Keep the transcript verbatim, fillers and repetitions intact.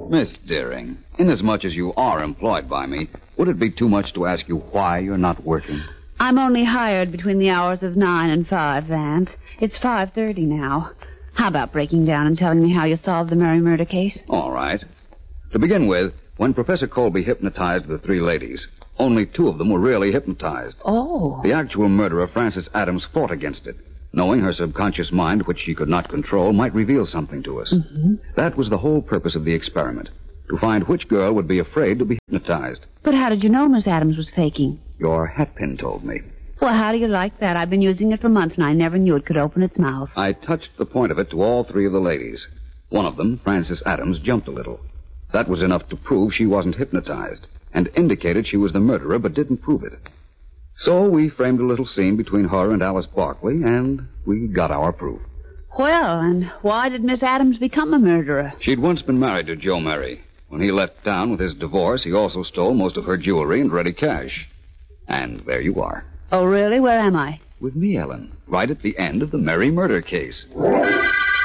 Miss Deering, inasmuch as you are employed by me, would it be too much to ask you why you're not working? I'm only hired between the hours of nine and five, Vance. It's five thirty now. How about breaking down and telling me how you solved the Murray murder case? All right. To begin with, when Professor Colby hypnotized the three ladies, only two of them were really hypnotized. Oh. The actual murderer, Frances Adams, fought against it, knowing her subconscious mind, which she could not control, might reveal something to us. Mm-hmm. That was the whole purpose of the experiment, to find which girl would be afraid to be hypnotized. But how did you know Miss Adams was faking? Your hatpin told me. Well, how do you like that? I've been using it for months, and I never knew it could open its mouth. I touched the point of it to all three of the ladies. One of them, Frances Adams, jumped a little. That was enough to prove she wasn't hypnotized, and indicated she was the murderer, but didn't prove it. So we framed a little scene between her and Alice Barkley, and we got our proof. Well, and why did Miss Adams become a murderer? She'd once been married to Joe Murray. When he left town with his divorce, he also stole most of her jewelry and ready cash. And there you are. Oh, really? Where am I? With me, Ellen, right at the end of the Murray murder case.